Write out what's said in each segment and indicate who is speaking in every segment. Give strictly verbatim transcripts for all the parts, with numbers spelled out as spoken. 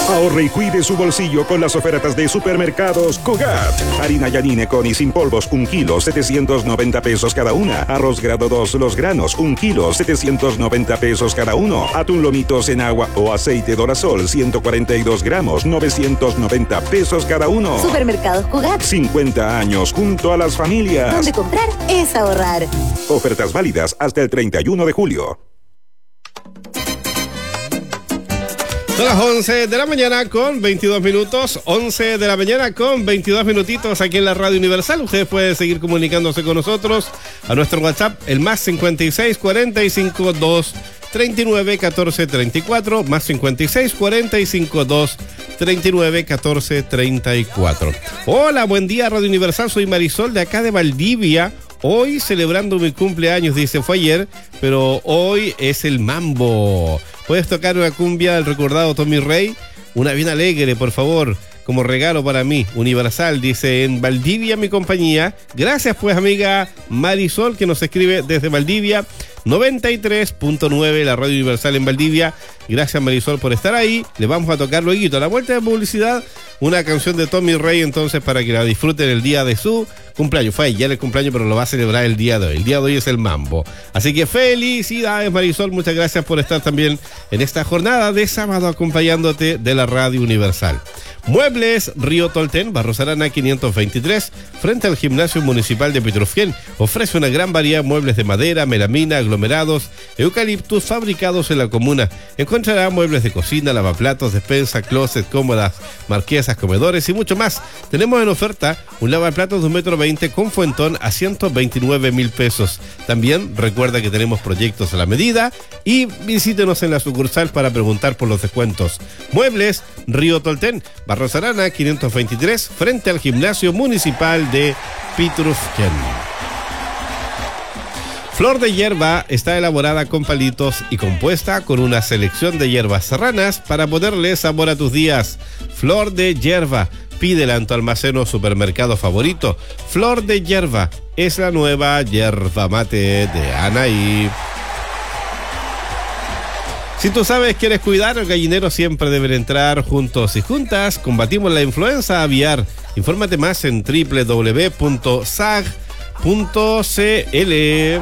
Speaker 1: Ahorre y cuide su bolsillo con las ofertas de Supermercados Cugat. Harina Yanine con y sin polvos, un kilo, setecientos noventa pesos cada una. Arroz grado dos, los granos, un kilo, setecientos noventa pesos cada uno. Atún lomitos en agua o aceite Dorasol, ciento cuarenta y dos gramos, novecientos noventa pesos cada uno.
Speaker 2: Supermercados Cugat.
Speaker 1: cincuenta años junto a las familias.
Speaker 2: Donde comprar es ahorrar.
Speaker 1: Ofertas válidas hasta el treinta y uno de julio.
Speaker 3: Son las once de la mañana con veintidós minutos, once de la mañana con veintidós minutitos aquí en la Radio Universal. Ustedes pueden seguir comunicándose con nosotros a nuestro WhatsApp, el más cincuenta y seis, cuarenta y cinco, dos, treinta y nueve, catorce, treinta y cuatro, más cincuenta y seis, cuarenta y cinco, dos, treinta y nueve, catorce, treinta y cuatro. Hola, buen día Radio Universal, soy Marisol de acá de Valdivia. Hoy celebrando mi cumpleaños, dice, fue ayer, pero hoy es el mambo. ¿Puedes tocar una cumbia del recordado Tommy Rey? Una bien alegre, por favor, como regalo para mí. Universal, dice, en Valdivia mi compañía. Gracias pues, amiga Marisol, que nos escribe desde Valdivia. noventa y tres punto nueve, la Radio Universal en Valdivia. Gracias, Marisol, por estar ahí. Le vamos a tocar luego, a la vuelta de publicidad, una canción de Tommy Rey, entonces, para que la disfruten el día de su cumpleaños. Fue ayer el cumpleaños, pero lo va a celebrar el día de hoy. El día de hoy es el mambo. Así que felicidades, Marisol. Muchas gracias por estar también en esta jornada de sábado acompañándote de la Radio Universal. Muebles Río Tolten, Barros Arana quinientos veintitrés, frente al Gimnasio Municipal de Petrufquén. Ofrece una gran variedad de muebles de madera, melamina, aglomerados, eucaliptus fabricados en la comuna. Encontrará muebles de cocina, lavaplatos, despensa, closet, cómodas, marquesas, comedores y mucho más. Tenemos en oferta un lavaplatos de un metro veinte con fuentón a ciento veintinueve mil pesos. También recuerda que tenemos proyectos a la medida y visítenos en la sucursal para preguntar por los descuentos. Muebles Río Tolten, Barros Arana quinientos veintitrés, frente al Gimnasio Municipal de Petrufquén. Flor de hierba está elaborada con palitos y compuesta con una selección de hierbas serranas para ponerle sabor a tus días. Flor de hierba, pídela en tu almacén o supermercado favorito. Flor de hierba es la nueva yerba mate de Anaí. Si tú sabes, quieres cuidar, el gallinero siempre deben entrar juntos y juntas. Combatimos la influenza aviar. Infórmate más en doble u doble u doble u punto s a g punto c l.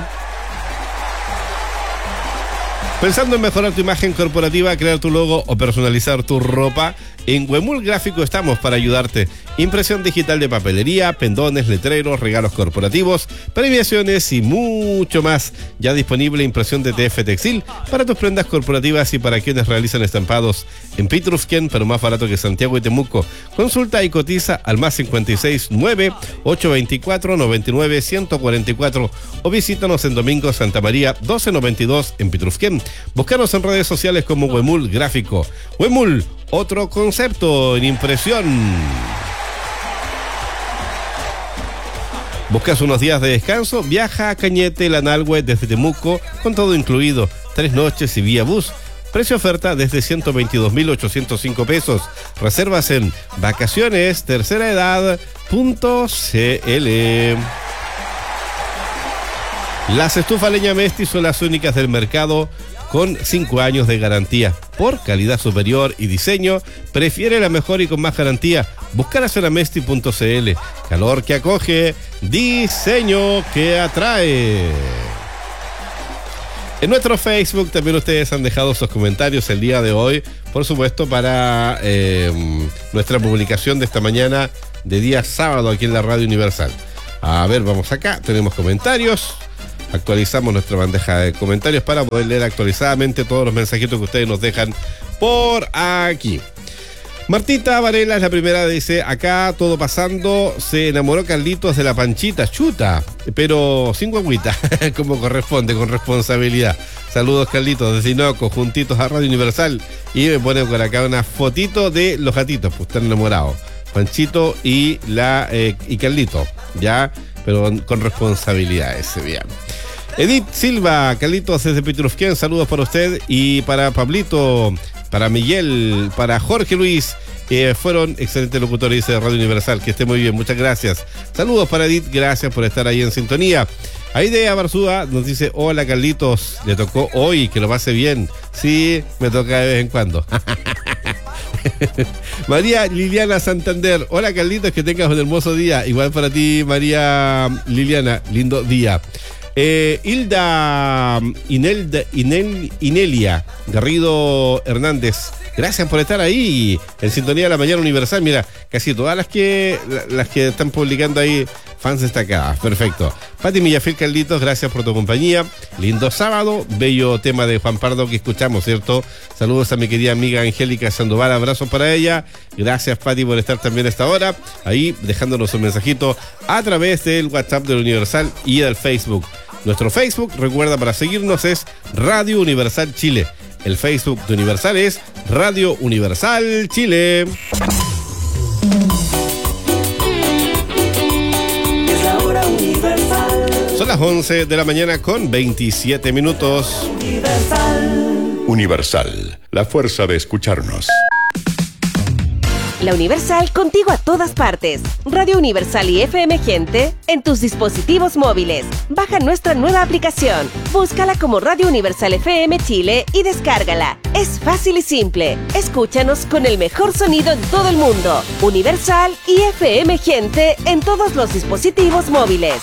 Speaker 3: Pensando en mejorar tu imagen corporativa, crear tu logo o personalizar tu ropa, en Huemul Gráfico estamos para ayudarte. Impresión digital de papelería, pendones, letreros, regalos corporativos, premiaciones y mucho más. Ya disponible impresión de T F Textil para tus prendas corporativas y para quienes realizan estampados en Petrufquén, pero más barato que Santiago y Temuco. Consulta y cotiza al más cincuenta y seis, nueve, ocho veinticuatro, noventa y nueve, ciento cuarenta y cuatro o visítanos en Domingo Santa María doce noventa y dos en Petrufquén. Búscanos en redes sociales como Huemul Gráfico. Huemul, otro concepto en impresión. ¿Buscas unos días de descanso? Viaja a Cañete, Lanalhue desde Temuco con todo incluido, tres noches y vía bus. Precio oferta desde ciento veintidós mil ochocientos cinco pesos. Reservas en vacaciones tercera edad punto c l. Las estufas leña Mesti son las únicas del mercado con cinco años de garantía. Por calidad superior y diseño, prefiere la mejor y con más garantía. Buscar a ceramesti punto c l. Calor que acoge, diseño que atrae. En nuestro Facebook también ustedes han dejado sus comentarios el día de hoy, por supuesto, para eh, nuestra publicación de esta mañana de día sábado aquí en la Radio Universal. A ver, vamos acá, tenemos comentarios. Actualizamos nuestra bandeja de comentarios para poder leer actualizadamente todos los mensajitos que ustedes nos dejan por aquí. Martita Varela es la primera, dice, acá todo pasando, se enamoró Carlitos de la Panchita, chuta, pero sin guaguita, como corresponde, con responsabilidad. Saludos, Carlitos, desde Sinoco, juntitos a Radio Universal, y me pone por acá una fotito de los gatitos, pues están enamorados, Panchito y la eh, y Carlito, ya, pero con responsabilidad ese bien. Edith Silva, Carlitos desde Petrufquén, saludos para usted y para Pablito, para Miguel, para Jorge Luis, que fueron excelentes locutores, dice Radio Universal, que esté muy bien, muchas gracias. Saludos para Edith, gracias por estar ahí en sintonía. Aidea Barzúa nos dice, hola Carlitos, le tocó hoy, que lo pase bien. Sí, me toca de vez en cuando. María Liliana Santander. Hola, Carlitos, que tengas un hermoso día. Igual para ti, María Liliana, lindo día. Eh, Hilda Inelda, Inel, Inelia Garrido Hernández, gracias por estar ahí en sintonía de la mañana universal. Mira, casi todas las que las que están publicando ahí, fans destacadas. Perfecto. Pati Millafil, Carlitos, gracias por tu compañía. Lindo sábado, bello tema de Juan Pardo que escuchamos, ¿cierto? Saludos a mi querida amiga Angélica Sandoval, abrazos para ella. Gracias, Pati, por estar también a esta hora, ahí dejándonos un mensajito a través del WhatsApp del Universal y del Facebook. Nuestro Facebook, recuerda, para seguirnos es Radio Universal Chile. El Facebook de Universal es Radio Universal Chile.
Speaker 4: Es la hora universal.
Speaker 3: Son las once de la mañana con veintisiete minutos.
Speaker 4: Universal.
Speaker 5: Universal, la fuerza de escucharnos.
Speaker 6: La Universal contigo a todas partes. Radio Universal y F M Gente en tus dispositivos móviles. Baja nuestra nueva aplicación. Búscala como Radio Universal F M Chile y descárgala. Es fácil y simple. Escúchanos con el mejor sonido en todo el mundo. Universal y F M Gente en todos los dispositivos móviles.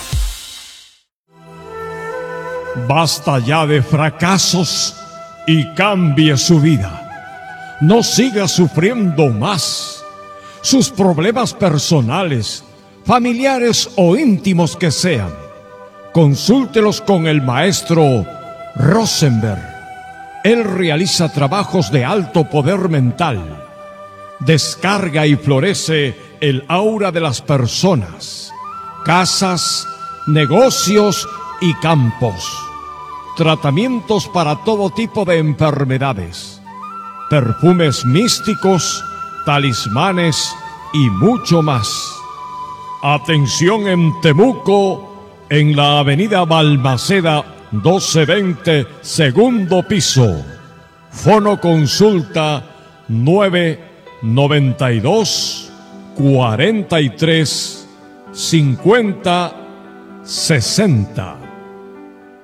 Speaker 7: Basta ya de fracasos y cambie su vida. No siga sufriendo más. Sus problemas personales, familiares o íntimos que sean, consúltelos con el maestro Rosenberg. Él realiza trabajos de alto poder mental. Descarga y florece el aura de las personas, casas, negocios y campos. Tratamientos para todo tipo de enfermedades. Perfumes místicos, talismanes y mucho más. Atención en Temuco, en la avenida Balmaceda doce veinte, segundo piso. Fono consulta nueve noventa y dos, cuarenta y tres, cincuenta, sesenta.